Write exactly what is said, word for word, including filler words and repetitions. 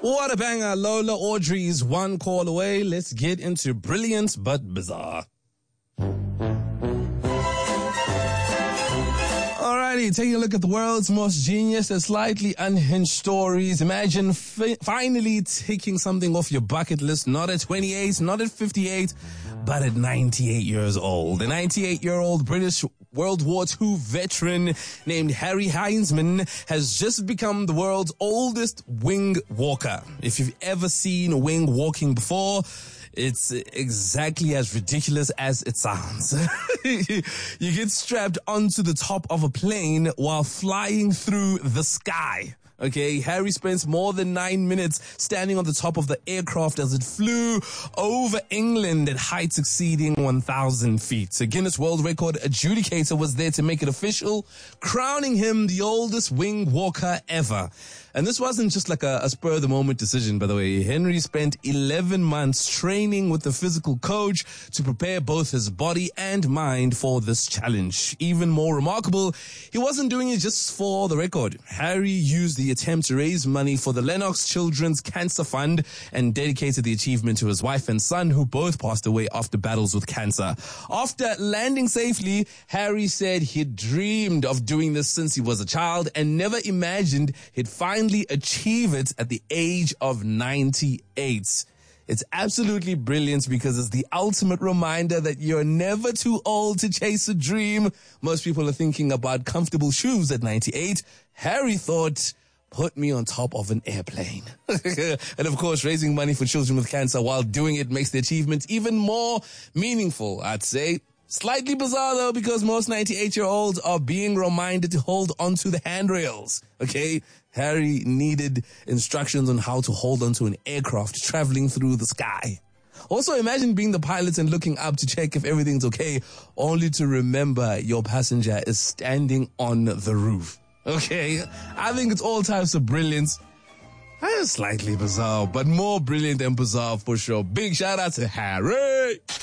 What a banger. Lola Audrey's One Call Away. Let's get into brilliant but bizarre. Alrighty, taking a look at the world's most genius and slightly unhinged stories. Imagine fi- finally taking something off your bucket list, not at twenty-eight, not at fifty-eight, but at ninety-eight years old. The ninety-eight-year-old British World War Two veteran named Harry Heinzman has just become the world's oldest wing walker. If you've ever seen a wing walking before, it's exactly as ridiculous as it sounds. You get strapped onto the top of a plane while flying through the sky. Okay, Harry spent more than nine minutes standing on the top of the aircraft as it flew over England at heights exceeding one thousand feet. A Guinness World Record adjudicator was there to make it official, crowning him the oldest wing walker ever. And this wasn't just like a, a spur-of-the-moment decision, by the way. Henry spent eleven months training with the physical coach to prepare both his body and mind for this challenge. Even more remarkable, he wasn't doing it just for the record. Harry used the attempt to raise money for the Lennox Children's Cancer Fund and dedicated the achievement to his wife and son, who both passed away after battles with cancer. After landing safely, Harry said he'd dreamed of doing this since he was a child and never imagined he'd finally achieve it at the age of ninety-eight. It's absolutely brilliant because it's the ultimate reminder that you're never too old to chase a dream. Most people are thinking about comfortable shoes at ninety-eight. Harry thought, put me on top of an airplane. And of course, raising money for children with cancer while doing it makes the achievement even more meaningful, I'd say. Slightly bizarre though, because most ninety-eight-year-olds are being reminded to hold onto the handrails. Okay? Harry needed instructions on how to hold onto an aircraft traveling through the sky. Also, imagine being the pilot and looking up to check if everything's okay, only to remember your passenger is standing on the roof. Okay? I think it's all types of brilliance. Slightly bizarre, but more brilliant than bizarre for sure. Big shout out to Harry!